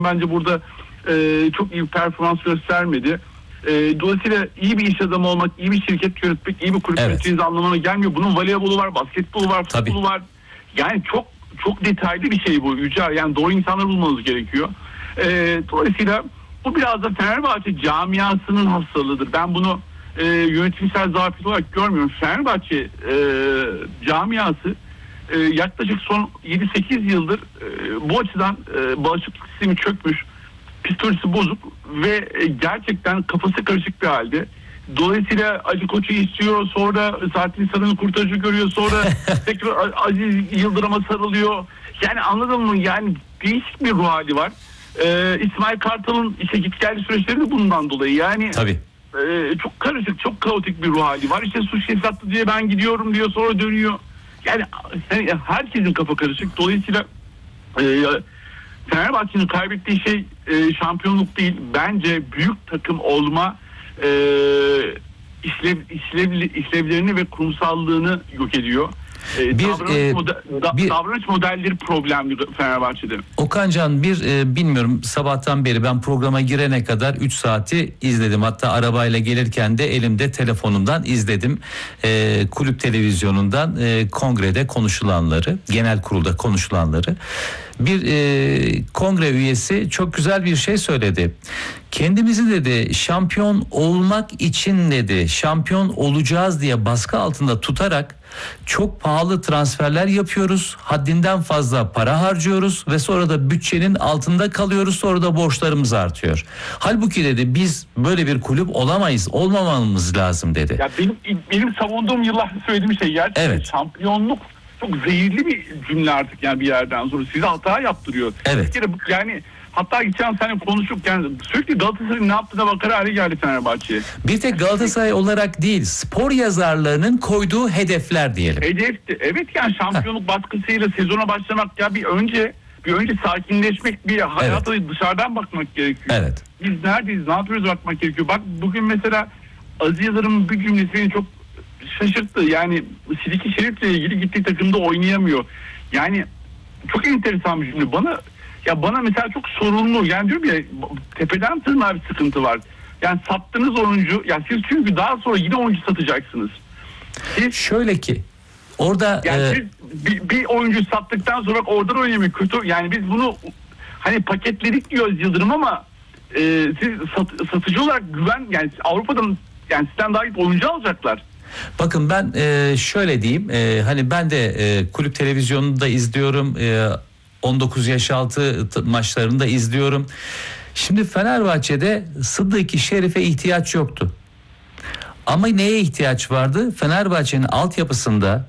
bence burada çok iyi bir performans göstermedi. Dolayısıyla iyi bir iş adamı olmak, iyi bir şirket yönetmek, iyi bir kulüp yönettiğiniz anlamına gelmiyor. Bunun voleybolu var, basketbolu var, futbolu var. Yani çok detaylı bir şey bu Yücel. Yani doğru insanları bulmanız gerekiyor. Dolayısıyla bu biraz da Fenerbahçe camiasının hastalığıdır. Ben bunu yönetimsel zafiyet olarak görmüyorum. Fenerbahçe camiası yaklaşık son 7-8 yıldır bu açıdan bağışıklık sistemi çökmüş, psikolojisi bozuk ve gerçekten kafası karışık bir halde. Dolayısıyla Ali Koç'u istiyor, sonra Saadettin Saran'ın kurtarıcı görüyor, sonra tekrar Aziz Yıldırım'a sarılıyor. Yani anladın mı? Yani değişik bir ruh hali var. İsmail Kartal'ın işte git geldi süreçleri de bundan dolayı. Yani çok karışık, çok kaotik bir ruh hali var. İşte suç hesattı diye ben gidiyorum diyor, sonra dönüyor. Yani herkesin kafa karışık. Dolayısıyla Fenerbahçe'nin kaybettiği şey şampiyonluk değil. Bence büyük takım olma işlevlerini ve kurumsallığını yok ediyor. Davranış modelleri problemli Fenerbahçe'de. Okancan bilmiyorum, sabahtan beri ben programa girene kadar 3 saati izledim. Hatta arabayla gelirken de elimde telefonumdan izledim. Kulüp televizyonundan kongrede konuşulanları, genel kurulda konuşulanları. Bir kongre üyesi çok güzel bir şey söyledi. Kendimizi dedi şampiyon olmak için dedi, şampiyon olacağız diye baskı altında tutarak çok pahalı transferler yapıyoruz. Haddinden fazla para harcıyoruz ve sonra da bütçenin altında kalıyoruz. Sonra da borçlarımız artıyor. Halbuki dedi biz böyle bir kulüp olamayız. Olmamamız lazım dedi. Ya benim savunduğum yıllardır söylediğim şey gerçekten şampiyonluk çok zehirli bir cümle artık yani bir yerden sonra. Size hata yaptırıyor. Evet. Yani hatta geçen sene konuşurken sürekli Galatasaray'ın ne yaptığına bakar hale geldi Fenerbahçe'ye. Bir tek Galatasaray olarak değil, spor yazarlarının koyduğu hedefler diyelim. Hedefti. Evet, yani şampiyonluk baskısıyla sezona başlamak, ya bir önce sakinleşmek, bir hayata dışarıdan bakmak gerekiyor. Evet. Biz neredeyiz, ne yapıyoruz bakmak gerekiyor. Bak bugün mesela Aziz Yıldırım'ın bir cümlesi beni çok şaşırttı. Yani Siliki Şerif'le ilgili gittiği takımda oynayamıyor. Yani çok enteresan bir cümle. Bana mesela çok sorunlu. Yani diyorum ya, tepeden tırnağa bir sıkıntı var. Yani sattığınız oyuncu, ya siz çünkü daha sonra yine oyuncu satacaksınız. Şöyle ki orada yani bir oyuncu sattıktan sonra oradan oynamıyor, kötü. Yani biz bunu hani paketledik diyoruz Yıldırım ama siz satıcı olarak yani Avrupa'dan yani sizden daha iyi oyuncu alacaklar. Bakın ben şöyle diyeyim, hani ben de kulüp televizyonunda izliyorum, 19 yaş altı maçlarını da izliyorum. Şimdi Fenerbahçe'de Sıddık Şerif'e ihtiyaç yoktu. Ama neye ihtiyaç vardı? Fenerbahçe'nin altyapısında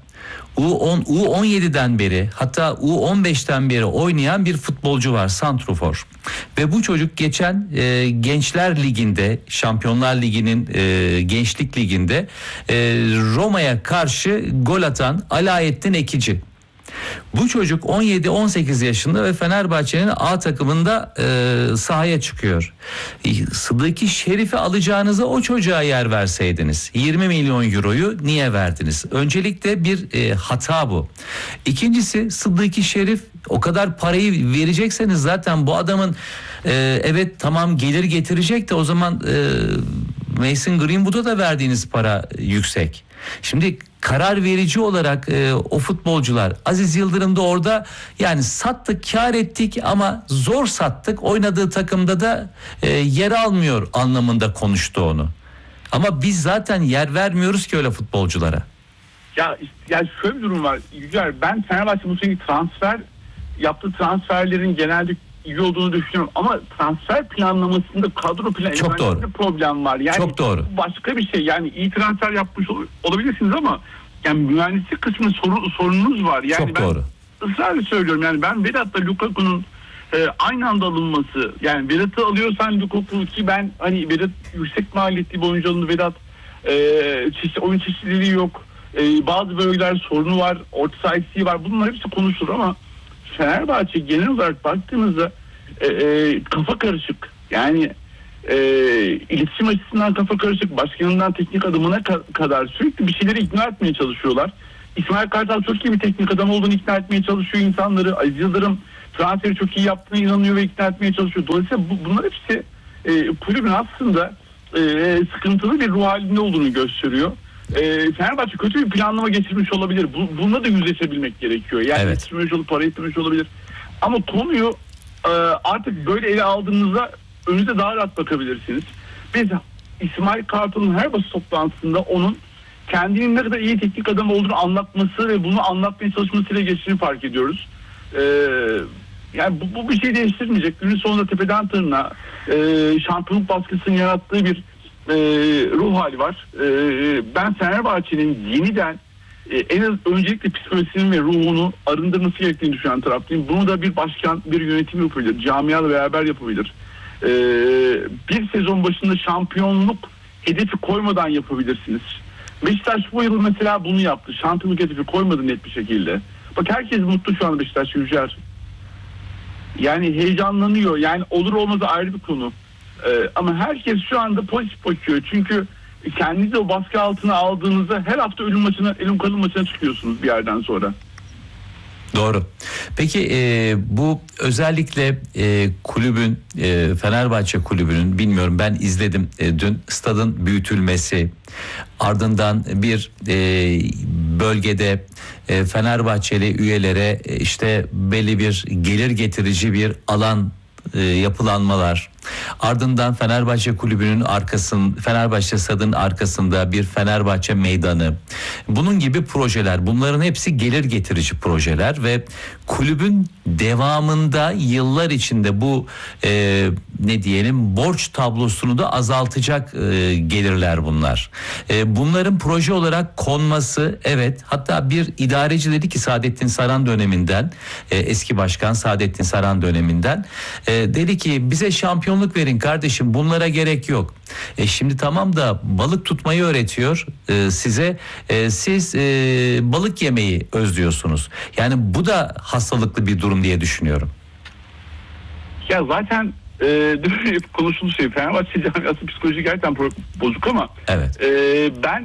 U17'den beri, hatta U15'ten beri oynayan bir futbolcu var, santrofor. Ve bu çocuk geçen Gençler Ligi'nde, Şampiyonlar Ligi'nin Gençlik Ligi'nde Roma'ya karşı gol atan Alaaettin Ekici. Bu çocuk 17-18 yaşında ve Fenerbahçe'nin A takımında sahaya çıkıyor. Sıddık Şerif'i alacağınıza o çocuğa yer verseydiniz. 20 milyon euroyu niye verdiniz? Öncelikle bir hata bu. İkincisi, Sıddık Şerif, o kadar parayı verecekseniz zaten bu adamın evet tamam gelir getirecek de o zaman Mason Greenwood'a da verdiğiniz para yüksek. Şimdi karar verici olarak o futbolcular, Aziz Yıldırım da orada, yani sattık, kar ettik ama zor sattık, oynadığı takımda da yer almıyor anlamında konuştu onu. Ama biz zaten yer vermiyoruz ki öyle futbolculara. Ya şöyle bir durum var Yücel, ben Fenerbahçe bu sene yaptığı transferlerin genelde iyi olduğunu düşünüyorum ama transfer planlamasında kadro çok doğru problem var. Yani çok doğru. Başka bir şey, yani iyi transfer yapmış olabilirsiniz ama yani mühendislik kısmında sorununuz var. Yani çok doğru. Israrla söylüyorum, yani ben Vedat'la Lukaku'nun aynı anda alınması, yani Vedat'ı alıyorsan Lukaku, ki ben hani Vedat yüksek maliyetli bir oyuncu alındı, Vedat oyun çeşitliliği yok, bazı bölgeler sorunu var, orta saha eksiği var, bunlar hepsi konuşulur ama Fenerbahçe genel olarak baktığınızda kafa karışık. Yani iletişim açısından kafa karışık. Başkanından teknik adamına kadar sürekli bir şeyleri ikna etmeye çalışıyorlar. İsmail Kartal çok iyi bir teknik adam olduğunu ikna etmeye çalışıyor insanları. Aziz Yıldırım transferi çok iyi yaptığına inanıyor ve ikna etmeye çalışıyor. Dolayısıyla bunlar hepsi kulübün aslında sıkıntılı bir ruh halinde olduğunu gösteriyor. Fenerbahçe kötü bir planlama geçirmiş olabilir. Bununla da yüzleşebilmek gerekiyor. Yani yetiştirmiş olup para etmemiş olabilir. Ama konuyu artık böyle ele aldığınızda önünüze daha rahat bakabilirsiniz. Biz İsmail Kartal'ın her basın toplantısında onun kendinin ne kadar iyi teknik adam olduğunu anlatması ve bunu anlatmaya çalışmasıyla geçtiğini fark ediyoruz. Yani bu bir şey değiştirmeyecek. Günün sonunda tepeden tırnağa şampiyonluk baskısının yarattığı bir ruh hali var. Ben Fenerbahçe'nin yeniden öncelikle psikolojisinin ve ruhunu arındırması gerektiğini düşünen taraftayım. Bunu da bir başkan, bir yönetim yapabilir. Camiayla beraber yapabilir. Bir sezon başında şampiyonluk hedefi koymadan yapabilirsiniz. Beşiktaş bu yıl mesela bunu yaptı. Şampiyonluk hedefi koymadı net bir şekilde. Bak herkes mutlu şu anda Beşiktaş Yücer. Yani heyecanlanıyor. Yani olur olmaz ayrı bir konu. Ama herkes şu anda pozitif bakıyor. Çünkü kendinizi o baskı altına aldığınızda her hafta ölüm kalım maçına çıkıyorsunuz bir yerden sonra. Doğru. Peki bu özellikle kulübün Fenerbahçe kulübünün, bilmiyorum, ben izledim dün, stadın büyütülmesi, ardından bir bölgede Fenerbahçeli üyelere işte belli bir gelir getirici bir alan yapılanmalar, ardından Fenerbahçe kulübünün Fenerbahçe stadının arkasında bir Fenerbahçe meydanı, bunun gibi projeler, bunların hepsi gelir getirici projeler ve kulübün devamında yıllar içinde bu ne diyelim borç tablosunu da azaltacak gelirler bunlar. Bunların proje olarak konması, evet, hatta bir idareci dedi ki Saadettin Saran döneminden, eski başkan Saadettin Saran döneminden dedi ki bize şampiyonluk verin kardeşim, bunlara gerek yok. Şimdi tamam da balık tutmayı öğretiyor size, siz balık yemeyi özlüyorsunuz. Yani bu da hastalıklı bir durum diye düşünüyorum. Ya zaten konuşulmuş şey, Fenerbahçe camiası psikoloji gerçekten bozuk ama evet. Ben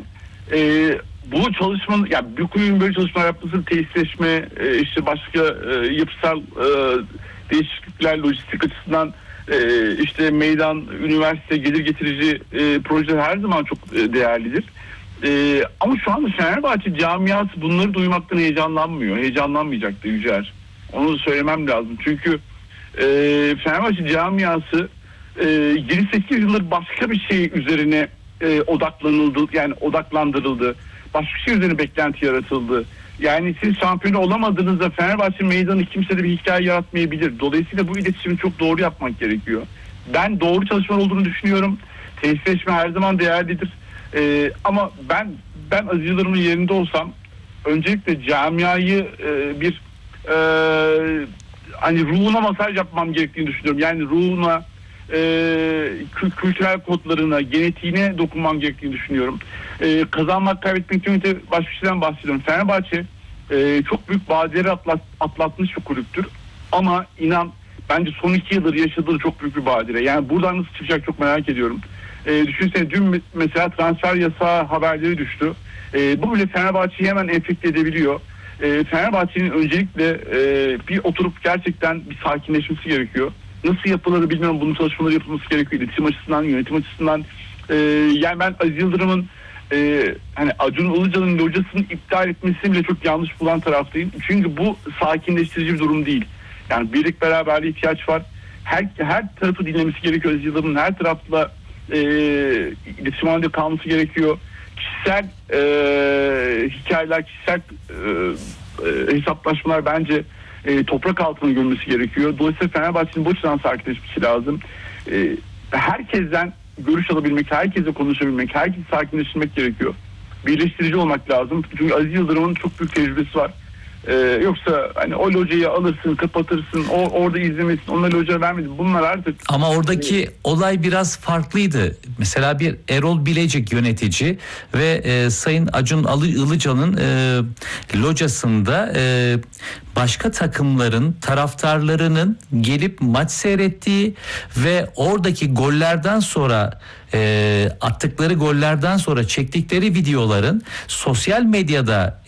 bu çalışmanın, yani bir kulübün böyle çalışmalar yapması, tesisleşme, işte başka yapısal değişiklikler, lojistik açısından işte meydan, üniversite, gelir getirici projeler her zaman çok değerlidir. Ama şu anda Fenerbahçe camiası bunları duymaktan heyecanlanmıyor. Heyecanlanmayacak da Yücer. Onu da söylemem lazım. Çünkü Fenerbahçe camiası 7-8 yıldır başka bir şey üzerine odaklandırıldı. Başka bir şey üzerine beklenti yaratıldı. Yani siz şampiyon olamadığınızda Fenerbahçe meydanı kimse de bir hikaye yaratmayabilir. Dolayısıyla bu iletişimi çok doğru yapmak gerekiyor. Ben doğru çalışmalar olduğunu düşünüyorum. Tesisleşme her zaman değerlidir. Ama ben Aziz Yıldırım'ın yerinde olsam öncelikle camiayı bir hani ruhuna masaj yapmam gerektiğini düşünüyorum. Yani ruhuna, kültürel kodlarına, genetiğine dokunmam gerektiğini düşünüyorum. Kazanmak, kaybetmek yönünde başka bir şeyden bahsediyorum. Fenerbahçe çok büyük badireleri atlatmış bir kulüptür. Ama inan, bence son 2 yıldır yaşadığı çok büyük bir badire. Yani buradan nasıl çıkacak çok merak ediyorum. Düşünsene, dün mesela transfer yasağı haberleri düştü. Bu bile Fenerbahçe'yi hemen enfekte edebiliyor. Fenerbahçe'nin öncelikle bir oturup gerçekten bir sakinleşmesi gerekiyor. Nasıl yapıları bilmiyorum, bunun çalışmaları yapılması gerekiyor. İletişim açısından, yönetim açısından. Yani ben Aziz Yıldırım'ın hani Acun Ilıcalı'nın locasını iptal etmesini bile çok yanlış bulan taraftayım. Çünkü bu sakinleştirici bir durum değil. Yani birlik beraberliğe ihtiyaç var. Her tarafı dinlemesi gerekiyor. Aziz Yıldırım'ın her tarafla iletişim halinde kalması gerekiyor. Kişisel hikayeler, kişisel hesaplaşmalar bence toprak altına gömülmesi gerekiyor. Dolayısıyla Fenerbahçe'nin bu açıdan sakinleşmesi lazım. Herkesten görüş alabilmek, herkesle konuşabilmek, herkesi sakinleştirmek gerekiyor. Birleştirici olmak lazım. Çünkü Aziz Yıldırım'ın çok büyük tecrübesi var. Yoksa hani o locayı alırsın, kapatırsın, orada izlemesin, ona loca vermedin. Bunlar artık... Ama oradaki olay biraz farklıydı. Mesela bir Erol Bilecik yönetici ve Sayın Acun Ilıcalı'nın locasında başka takımların taraftarlarının gelip maç seyrettiği ve oradaki gollerden sonra attıkları gollerden sonra çektikleri videoların sosyal medyada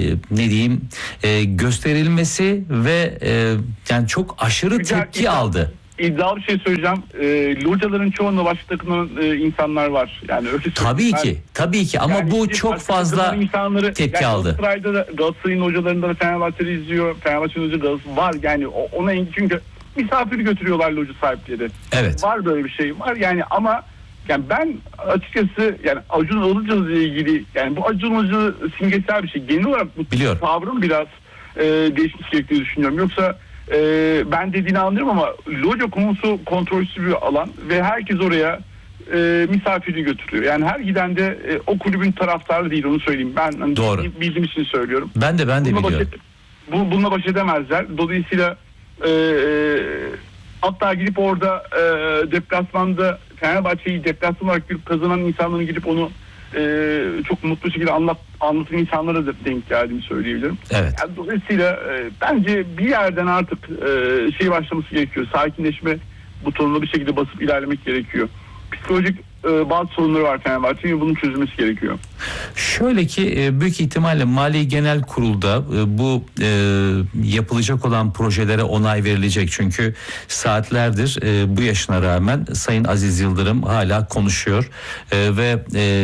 gösterilmesi ve yani çok aşırı tepki aldı. İddialı bir şey söyleyeceğim. Locaların çoğunda başka takımların insanlar var. Yani öyle tabii ki ama yani bu çok fazla tepki aldı. Galatasaray'ın hocalarında da Fenerbahçe'de izliyor. Fenerbahçe'nin hocası var. Yani ona çünkü misafir götürüyorlar loca sahipleri. Evet. Var böyle bir şey var. Yani ama yani ben açıkçası yani Acun Ilıcalı ile ilgili yani bu Acun Ilıcalı simgesel bir şey. Genel olarak bu tavrım biraz değişmiş gerektiğini düşünüyorum. Yoksa ben dediğini anlıyorum ama loca konusu kontrolsüz bir alan ve herkes oraya misafirini götürüyor. Yani her giden de o kulübün taraftarı değil, onu söyleyeyim. Ben hani bildiğim için söylüyorum. Ben de biliyorum. Bununla baş edemezler. Dolayısıyla hatta gidip orada deplasmanda Fenerbahçe'yi deplasman olarak bir kazanan insanların gidip onu çok mutlu şekilde anlatan insanlara da denk geldiğini söyleyebilirim. Evet. Yani dolayısıyla bence bir yerden artık başlaması gerekiyor. Sakinleşme butonuna bir şekilde basıp ilerlemek gerekiyor. Psikolojik bazı sorunları var Fenerbahçe'nin ve bunun çözülmesi gerekiyor. Şöyle ki büyük ihtimalle Mali Genel Kurul'da bu yapılacak olan projelere onay verilecek. Çünkü saatlerdir bu yaşına rağmen Sayın Aziz Yıldırım hala konuşuyor ve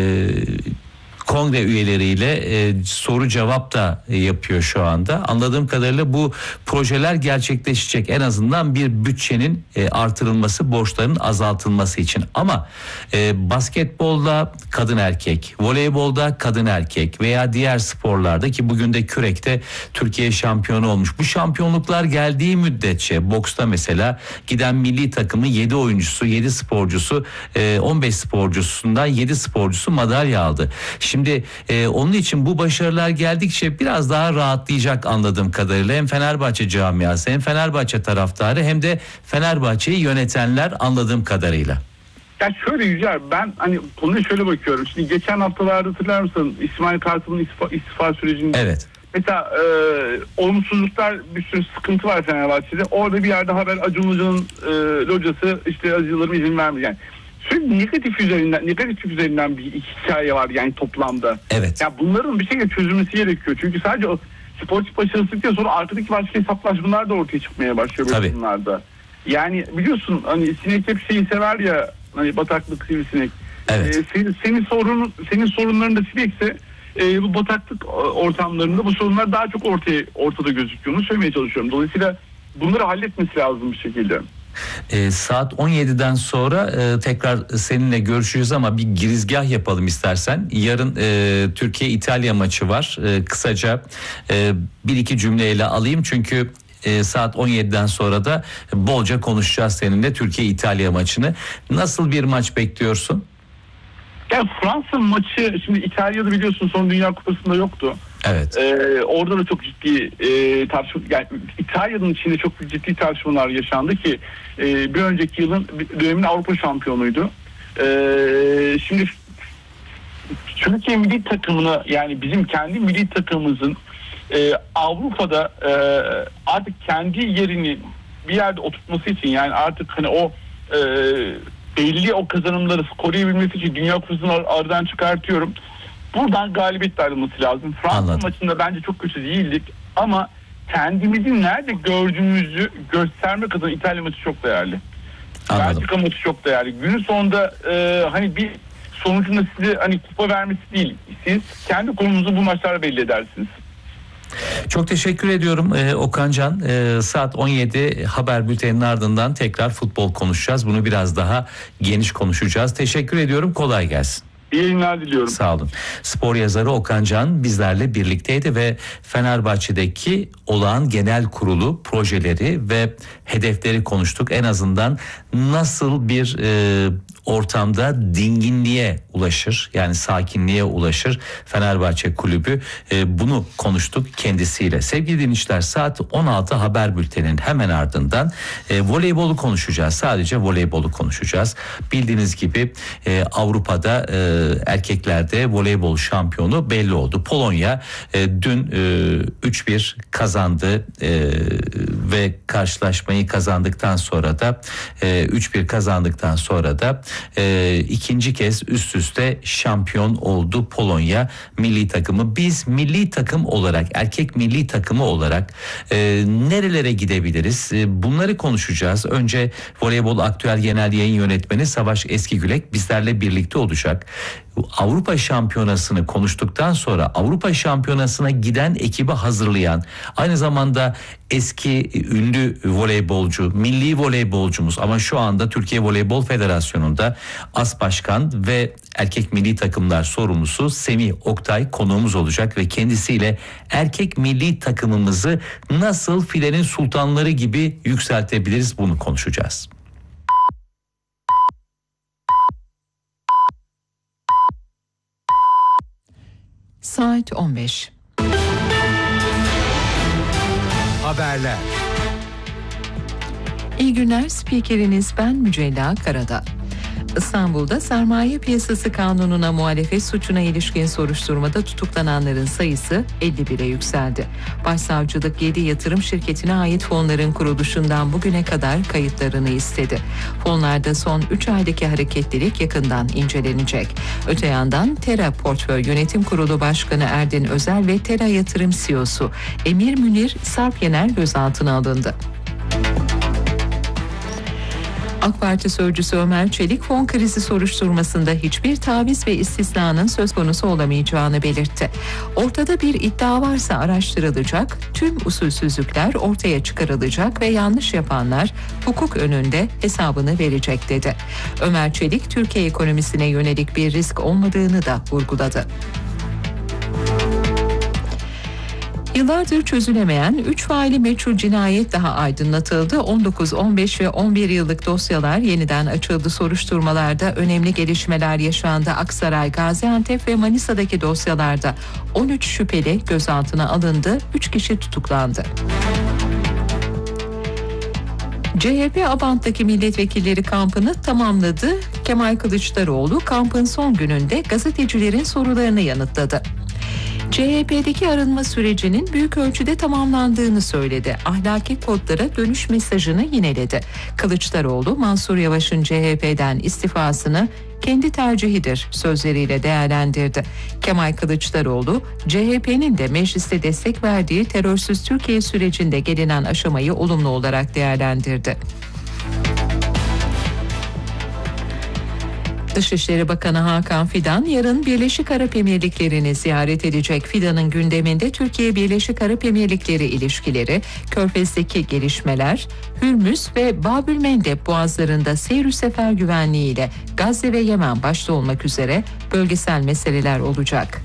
kongre üyeleriyle soru cevap da yapıyor şu anda. Anladığım kadarıyla bu projeler gerçekleşecek. En azından bir bütçenin artırılması, borçların azaltılması için. Ama basketbolda kadın erkek, voleybolda kadın erkek veya diğer sporlarda ki bugün de kürekte Türkiye şampiyonu olmuş. Bu şampiyonluklar geldiği müddetçe boksta mesela giden milli takımın 7 oyuncusu, 7 sporcusu, 15 sporcusundan 7 sporcusu madalya aldı. Şimdi onun için bu başarılar geldikçe biraz daha rahatlayacak anladığım kadarıyla hem Fenerbahçe camiası hem Fenerbahçe taraftarı hem de Fenerbahçe'yi yönetenler anladığım kadarıyla. Ya şöyle Yücel, ben hani konuya şöyle bakıyorum. Şimdi geçen haftalarda hatırlar mısın İsmail Kartal'ın istifa sürecinde? Evet. Mesela olumsuzluklar, bir sürü sıkıntı var Fenerbahçe'de. Orada bir yerde haber Acun Ilıcalı'nın locası işte Aziz Yıldırım izin vermiyor. Yani sürekli negatif üzerinden bir hikaye var yani toplamda. Evet. Ya bunların bir şekilde çözülmesi gerekiyor. Çünkü sadece o sportif başarısızlıktan sonra arkadaki başka hesaplaşmalar da ortaya çıkmaya başlıyor böyle bunlarda. Yani biliyorsun hani sinek hep şeyi sever ya, hani bataklık sivrisinek. Evet. Senin sorunların da sinekse bu bataklık ortamlarında bu sorunlar daha çok ortada gözüküyor. Onu söylemeye çalışıyorum. Dolayısıyla bunları halletmesi lazım bir şekilde. Saat 17'den sonra tekrar seninle görüşeceğiz ama bir girizgah yapalım istersen. Yarın Türkiye-İtalya maçı var. Kısaca bir iki cümleyle alayım çünkü saat 17'den sonra da bolca konuşacağız seninle Türkiye-İtalya maçını. Nasıl bir maç bekliyorsun? Ya Fransa maçı, şimdi İtalya'da biliyorsun son Dünya Kupası'nda yoktu. Evet. Orada da çok ciddi tartışma, yani İtalya'nın içinde çok ciddi tartışmalar yaşandı ki bir önceki yılın dönemin Avrupa şampiyonuydu. Şimdi Türkiye milli takımını, yani bizim kendi milli takımımızın Avrupa'da artık kendi yerini bir yerde oturtması için, yani artık hani o belli o kazanımları koruyabilmesi için Dünya Kupası'nı aradan çıkartıyorum. Buradan galibiyetle ayrılması lazım. Fransa maçında bence çok kötü değildik ama kendimizi nerede gördüğümüzü göstermek adına İtalya maçı çok değerli. Belçika maçı çok değerli. Günün sonunda hani bir sonucunda size hani kupa vermesi değil, siz kendi konumunuzu bu maçlarda belli edersiniz. Çok teşekkür ediyorum Okan Can. Saat 17 haber bülteninin ardından tekrar futbol konuşacağız. Bunu biraz daha geniş konuşacağız. Teşekkür ediyorum. Kolay gelsin. İyi yayınlar diliyorum. Sağ olun. Spor yazarı Okan Can bizlerle birlikteydi ve Fenerbahçe'deki olağan genel kurulu projeleri ve hedefleri konuştuk. En azından nasıl bir ortamda dinginliğe ulaşır, yani sakinliğe ulaşır Fenerbahçe kulübü, bunu konuştuk kendisiyle. Sevgili dinleyiciler, saat 16 haber bülteninin hemen ardından voleybolu konuşacağız. Sadece voleybolu konuşacağız. Bildiğiniz gibi Avrupa'da erkeklerde voleybol şampiyonu belli oldu. Polonya dün 3-1 kazandı ve karşılaşmayı kazandıktan sonra da 3-1 kazandıktan sonra da ikinci kez üst üste şampiyon oldu Polonya milli takımı. Biz milli takım olarak, erkek milli takımı olarak nerelere gidebiliriz? Bunları konuşacağız. Önce Voleybol Aktüel Genel Yayın Yönetmeni Savaş Eskigülek bizlerle birlikte olacak. Avrupa Şampiyonası'nı konuştuktan sonra Avrupa Şampiyonası'na giden ekibi hazırlayan, aynı zamanda eski ünlü voleybolcu, milli voleybolcumuz ama şu anda Türkiye Voleybol Federasyonu'nda as başkan ve erkek milli takımlar sorumlusu Semih Oktay konuğumuz olacak ve kendisiyle erkek milli takımımızı nasıl filenin sultanları gibi yükseltebiliriz bunu konuşacağız. Saat 15. Haberler. İyi günler, spikeriniz ben Mücella Karadağ. İstanbul'da sermaye piyasası kanununa muhalefet suçuna ilişkin soruşturmada tutuklananların sayısı 51'e yükseldi. Başsavcılık 7 yatırım şirketine ait fonların kuruluşundan bugüne kadar kayıtlarını istedi. Fonlarda son 3 aydaki hareketlilik yakından incelenecek. Öte yandan Tera Portföy Yönetim Kurulu Başkanı Erdin Özel ve Tera Yatırım CEO'su Emir Münir Sarp Yener gözaltına alındı. AK Parti sözcüsü Ömer Çelik fon krizi soruşturmasında hiçbir taviz ve istisnanın söz konusu olamayacağını belirtti. Ortada bir iddia varsa araştırılacak, tüm usulsüzlükler ortaya çıkarılacak ve yanlış yapanlar hukuk önünde hesabını verecek dedi. Ömer Çelik Türkiye ekonomisine yönelik bir risk olmadığını da vurguladı. Yıllardır çözülemeyen 3 faili meçhul cinayet daha aydınlatıldı. 19, 15 ve 11 yıllık dosyalar yeniden açıldı. Soruşturmalarda önemli gelişmeler yaşandı. Aksaray, Gaziantep ve Manisa'daki dosyalarda 13 şüpheli gözaltına alındı. 3 kişi tutuklandı. CHP Abant'taki milletvekilleri kampını tamamladı. Kemal Kılıçdaroğlu kampın son gününde gazetecilerin sorularını yanıtladı. CHP'deki arınma sürecinin büyük ölçüde tamamlandığını söyledi. Ahlaki kodlara dönüş mesajını yineledi. Kılıçdaroğlu, Mansur Yavaş'ın CHP'den istifasını kendi tercihidir sözleriyle değerlendirdi. Kemal Kılıçdaroğlu, CHP'nin de mecliste destek verdiği terörsüz Türkiye sürecinde gelinen aşamayı olumlu olarak değerlendirdi. Dışişleri Bakanı Hakan Fidan yarın Birleşik Arap Emirlikleri'ni ziyaret edecek. Fidan'ın gündeminde Türkiye-Birleşik Arap Emirlikleri ilişkileri, Körfez'deki gelişmeler, Hürmüz ve Babülmendeb boğazlarında seyir sefer güvenliği ile Gazze ve Yemen başta olmak üzere bölgesel meseleler olacak.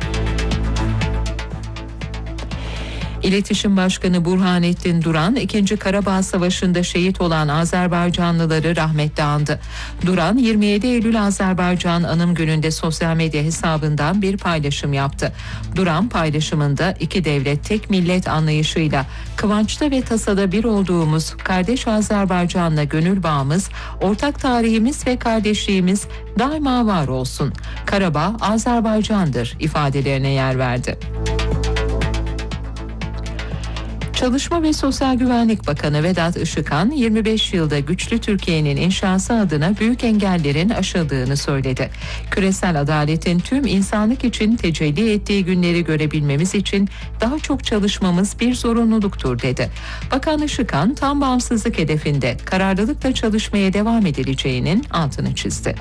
İletişim Başkanı Burhanettin Duran, 2. Karabağ Savaşı'nda şehit olan Azerbaycanlıları rahmetle andı. Duran, 27 Eylül Azerbaycan Anım Günü'nde sosyal medya hesabından bir paylaşım yaptı. Duran paylaşımında iki devlet tek millet anlayışıyla kıvançta ve tasada bir olduğumuz kardeş Azerbaycan'la gönül bağımız, ortak tarihimiz ve kardeşliğimiz daima var olsun. Karabağ Azerbaycan'dır ifadelerine yer verdi. Çalışma ve Sosyal Güvenlik Bakanı Vedat Işıkhan, 25 yılda güçlü Türkiye'nin inşası adına büyük engellerin aşıldığını söyledi. Küresel adaletin tüm insanlık için tecelli ettiği günleri görebilmemiz için daha çok çalışmamız bir zorunluluktur dedi. Bakan Işıkhan, tam bağımsızlık hedefinde kararlılıkla çalışmaya devam edileceğinin altını çizdi.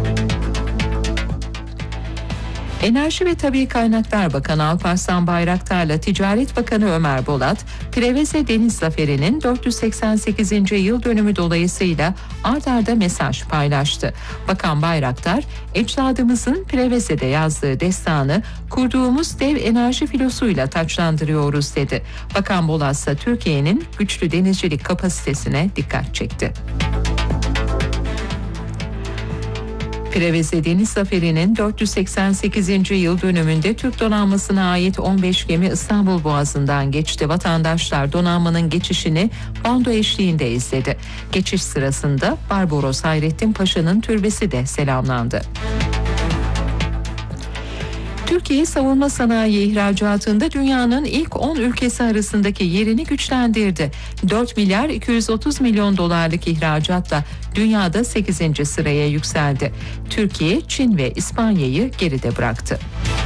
Enerji ve Tabii Kaynaklar Bakanı Alparslan Bayraktar'la Ticaret Bakanı Ömer Bolat, Preveze Deniz Zaferi'nin 488. yıl dönümü dolayısıyla art arda mesaj paylaştı. Bakan Bayraktar, ecdadımızın Preveze'de yazdığı destanı kurduğumuz dev enerji filosuyla taçlandırıyoruz dedi. Bakan Bolat ise Türkiye'nin güçlü denizcilik kapasitesine dikkat çekti. Preveze Deniz Zaferi'nin 488. yıl dönümünde Türk donanmasına ait 15 gemi İstanbul Boğazı'ndan geçti. Vatandaşlar donanmanın geçişini bando eşliğinde izledi. Geçiş sırasında Barbaros Hayrettin Paşa'nın türbesi de selamlandı. Türkiye savunma sanayi ihracatında dünyanın ilk 10 ülkesi arasındaki yerini güçlendirdi. 4 milyar 230 milyon dolarlık ihracatla dünyada 8. sıraya yükseldi. Türkiye, Çin ve İspanya'yı geride bıraktı.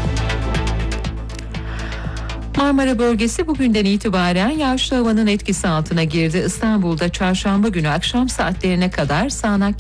Marmara bölgesi bugünden itibaren yağışlı havanın etkisi altına girdi. İstanbul'da çarşamba günü akşam saatlerine kadar sağanak